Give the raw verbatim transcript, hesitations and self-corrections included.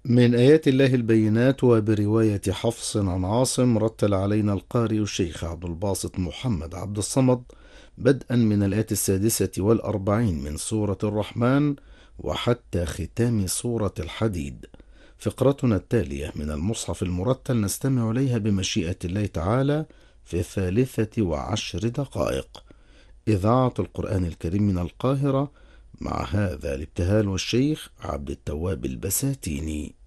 من آيات الله البينات. وبرواية حفص عن عاصم رتل علينا القارئ الشيخ عبد الباسط محمد عبد الصمد بدءا من الآية السادسة والأربعين من سورة الرحمن وحتى ختام سورة الحديد. فقرتنا التالية من المصحف المرتل نستمع إليها بمشيئة الله تعالى في الثالثة وعشر دقائق. إذاعة القرآن الكريم من القاهرة، مع هذا الابتهال والشيخ عبد التواب البساتيني.